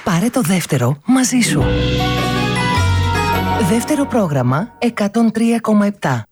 Πάρε το δεύτερο μαζί σου. Δεύτερο πρόγραμμα 103,7.